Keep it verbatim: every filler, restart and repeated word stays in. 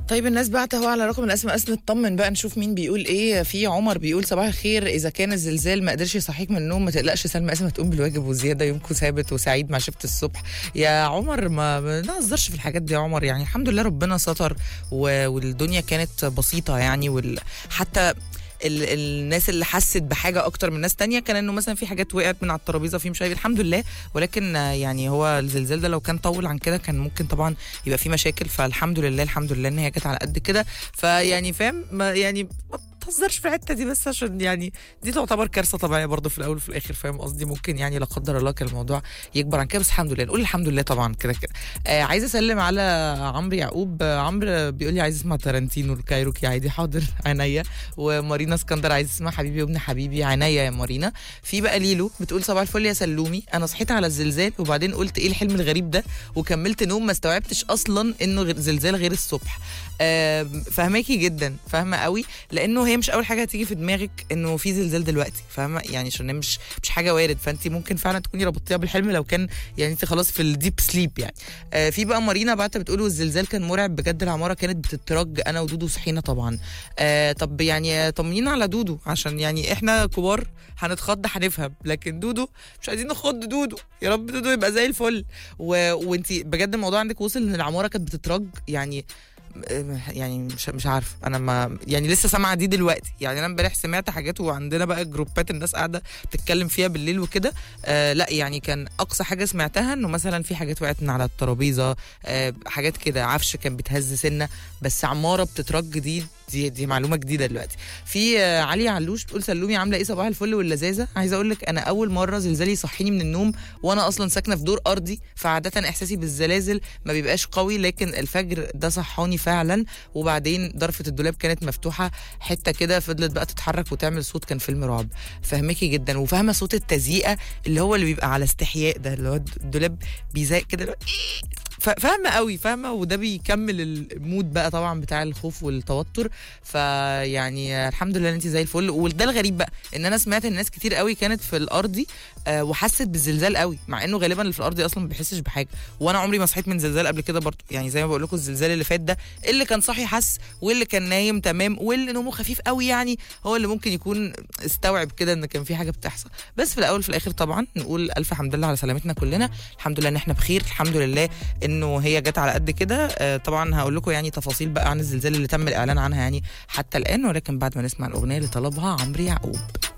طيب الناس بعت اهو على رقم الاسم اسم اطمن بقى نشوف مين بيقول ايه. في عمر بيقول صباح الخير، اذا كان الزلزال ما قدرش يصحيك من النوم ما تقلقش، سلمى اسمها تقوم بالواجب وزياده، يومكم ثابت وسعيد مع شفت الصبح. يا عمر ما ما نهزرش في الحاجات دي يا عمر، يعني الحمد لله ربنا ستر و... والدنيا كانت بسيطه يعني وال... حتى ال الناس اللي حست بحاجه اكتر من ناس تانية كان انه مثلا في حاجات وقعت من على الترابيزه في مش عارف، الحمد لله. ولكن يعني هو الزلزال ده لو كان طول عن كده كان ممكن طبعا يبقى في مشاكل، فالحمد لله الحمد لله ان هي جت على قد كده. فيعني فاهم يعني ما تهزرش في الحته دي، بس عشان يعني دي تعتبر كارثه طبيعيه برضه في الاول وفي الاخر، فاهم قصدي؟ ممكن يعني لا قدر الله كان الموضوع يكبر عن كده، بس الحمد لله نقول الحمد لله طبعا كده كده. آه عايزه اسلم على عمرو يعقوب. آه عمرو بيقول لي عايز اسمع تارانتينو الكايروكي، عادي حاضر عينيا. ومارينا اسكندر عايز اسمع حبيبي وابن حبيبي، عينيا يا مارينا. في بقى ليلو بتقول صباح الفل يا سلومي، انا صحيت على الزلزال وبعدين قلت ايه الحلم الغريب ده وكملت نوم، ما استوعبتش اصلا انه غير زلزال غير الصبح. آه فهماكي جدا، فاهمه قوي، لانه هي مش اول حاجه هتيجي في دماغك انه في زلزال دلوقتي، فاهمه يعني؟ عشان مش مش حاجه وارد، فانت ممكن فعلا تكوني ربطتيها بالحلم لو كان يعني انت خلاص في الديب سليب يعني. آه في بقى مارينا بعت بتقول والزلزال كان مرعب بجد، العماره كانت بتترج، انا ودودو صحينا طبعا. آه طب يعني طمنينا على دودو، عشان يعني احنا كبار هنتخض هنفهم، لكن دودو مش عايزين نخض دودو، يا رب دودو يبقى زي الفل. و... وانت بجد الموضوع عندك وصل ان العماره كانت بتترج يعني يعني مش مش عارف انا ما يعني لسه سامعه دي دلوقتي، يعني انا امبارح سمعت حاجات وعندنا بقى جروبات الناس قاعده بتتكلم فيها بالليل وكده. آه لا يعني كان اقصى حاجه سمعتها انه مثلا في حاجات وقعت من على الترابيزه، آه حاجات كده، عفش كان بيتهز سنه، بس عماره بتترج دي دي دي معلومه جديده دلوقتي. في آه علي علوش بتقول سلومي عامله ايه صباح الفل واللذاذه، عايزه اقول لك انا اول مره زلزالي يصحيني من النوم وانا اصلا ساكنه في دور ارضي، فعاده احساسي بالزلازل ما بيبقاش قوي، لكن الفجر ده صحاني فعلا. وبعدين ضرفه الدولاب كانت مفتوحه حته كده فضلت بقى تتحرك وتعمل صوت، كان فيلم رعب. فهمكي جدا، وفاهمه صوت التزييقه اللي هو اللي بيبقى على استحياء ده، اللي هو الدولاب بيزيق كده، فاهمه قوي فاهمه، وده بيكمل المود بقى طبعا بتاع الخوف والتوتر. فيعني الحمد لله ان انت زي الفل. وده الغريب بقى ان انا سمعت ان ناس كتير قوي كانت في الارضي آه وحست بالزلزال قوي، مع انه غالبا اللي في الارضي اصلا ما بيحسش بحاجه، وانا عمري ما صحيت من زلزال قبل كده برضه، يعني زي ما بقول لكم الزلزال اللي فات ده اللي كان صاحي حس، واللي كان نايم تمام، واللي نومه خفيف قوي يعني هو اللي ممكن يكون استوعب كده ان كان في حاجه بتحصل. بس في الاول في الاخر طبعا نقول الف حمد لله على سلامتنا كلنا، الحمد لله ان احنا بخير، الحمد لله انه هي جت على قد كده. آه طبعا هقول لكم يعني تفاصيل بقى عن الزلزال اللي تم الاعلان عنها يعني حتى الان، ولكن بعد ما نسمع الاغنيه اللي طلبها عمرو يعقوب.